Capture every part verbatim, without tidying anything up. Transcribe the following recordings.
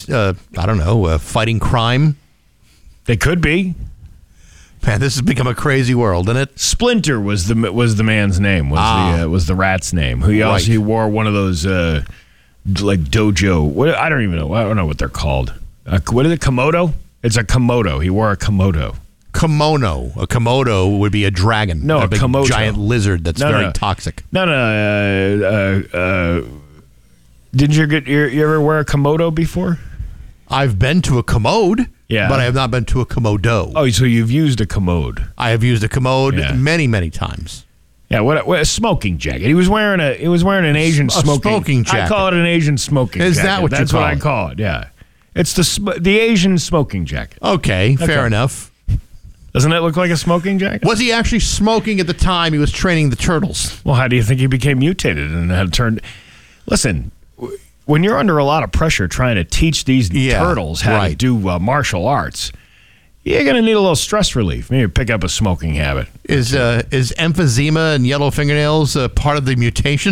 uh, I don't know, uh, fighting crime. They could be. Man, this has become a crazy world, isn't it? Splinter was the was the man's name. Was ah. the uh, was the rat's name? Who he also right. he wore one of those uh, like dojo. What I don't even know. I don't know what they're called. Uh, what is it? Komodo? It's a komodo. He wore a komodo. Kimono. A komodo would be a dragon. No, a, a big komodo. giant lizard that's no, very no. toxic. No, no. Uh, uh, uh, didn't you get you, you ever wear a komodo before? I've been to a commode, yeah. but I have not been to a komodo. Oh, so you've used a commode. I have used a commode yeah. many, many times. Yeah, what a, what a smoking jacket. He was wearing a he was wearing an Asian a smoking, smoking jacket. I call it an Asian smoking Is jacket. that what That's you call what it? I call it, yeah. It's the sm- the Asian smoking jacket. Okay, okay, fair enough. Doesn't it look like a smoking jacket? Was he actually smoking at the time he was training the turtles? Well, how do you think he became mutated and had turned... Listen, when you're under a lot of pressure trying to teach these yeah, turtles how right. to do uh, martial arts, you're going to need a little stress relief. Maybe pick up a smoking habit. Is uh, is emphysema and yellow fingernails uh, part of the mutation?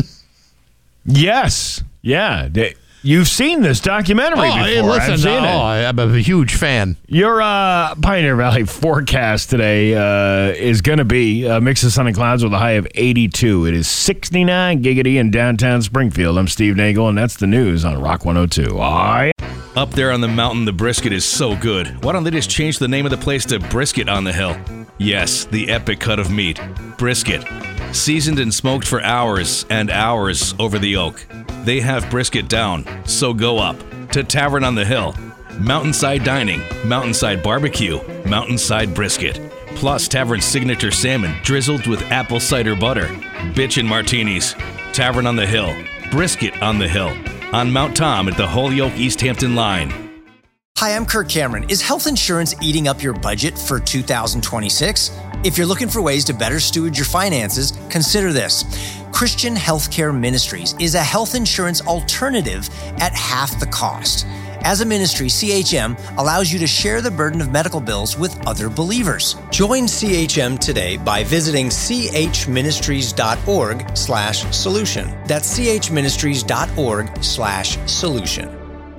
Yes. Yeah. They, you've seen this documentary oh, before. Hey, listen, I've seen oh, it. I'm a huge fan. Your uh, Pioneer Valley forecast today uh, is going to be a mix of sun and clouds with a high of eighty-two. It is sixty-nine giggity in downtown Springfield. I'm Steve Nagel, and that's the news on Rock one oh two. Aye. Up there on the mountain, the brisket is so good. Why don't they just change the name of the place to Brisket on the Hill? Yes, the epic cut of meat. Brisket. Seasoned and smoked for hours and hours over the oak. They have brisket down, so go up to Tavern on the Hill. Mountainside dining, mountainside barbecue, mountainside brisket. Plus Tavern's signature salmon drizzled with apple cider butter. Bitchin' martinis. Tavern on the Hill. Brisket on the Hill. On Mount Tom at the Holyoke East Hampton line. Hi, I'm Kirk Cameron. Is health insurance eating up your budget for two thousand twenty-six? If you're looking for ways to better steward your finances, consider this. Christian Healthcare Ministries is a health insurance alternative at half the cost. As a ministry, C H M allows you to share the burden of medical bills with other believers. Join C H M today by visiting chministries.org slash solution. That's chministries.org slash solution.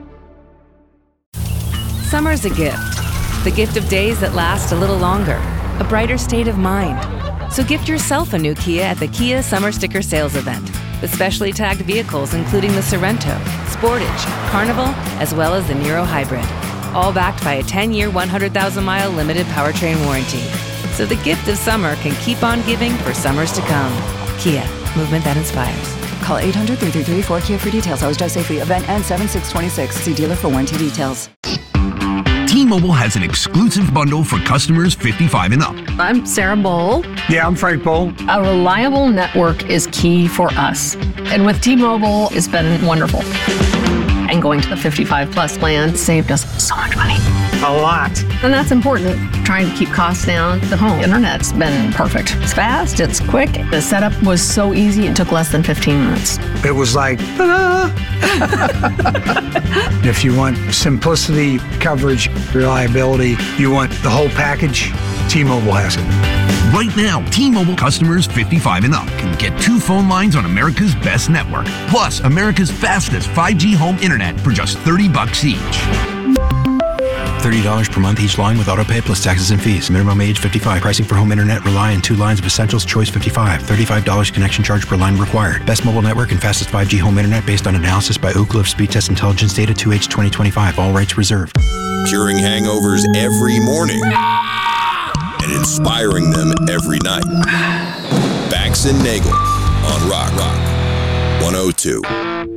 Summer's a gift. The gift of days that last a little longer. A brighter state of mind. So gift yourself a new Kia at the Kia Summer Sticker Sales Event. With specially tagged vehicles including the Sorrento, Sportage, Carnival, as well as the Niro Hybrid. All backed by a ten-year, one hundred thousand mile limited powertrain warranty. So the gift of summer can keep on giving for summers to come. Kia, movement that inspires. Call eight hundred, three three three, four Kia for details. Always drive safely. Event ends seven six twenty-six. See dealer for warranty details. T-Mobile has an exclusive bundle for customers fifty-five and up. I'm Sarah Bowl. Yeah, I'm Frank Bowl. A reliable network is key for us. And with T-Mobile, it's been wonderful. And going to the fifty-five plus plan saved us so much money. A lot. And that's important. Trying to keep costs down. The home internet's been perfect. It's fast, it's quick. The setup was so easy, it took less than fifteen minutes. It was like, ta-da! If you want simplicity, coverage, reliability, you want the whole package, T-Mobile has it. Right now, T-Mobile customers fifty-five and up can get two phone lines on America's best network, plus America's fastest five G home internet for just thirty bucks each. thirty dollars per month each line with autopay plus taxes and fees. Minimum age fifty-five. Pricing for home internet rely on two lines of Essentials Choice fifty-five. thirty-five dollars connection charge per line required. Best mobile network and fastest five G home internet based on analysis by Ookla of Speed Test Intelligence Data two H twenty twenty-five. All rights reserved. Curing hangovers every morning and inspiring them every night. Bax and Nagel on Rock Rock one oh two.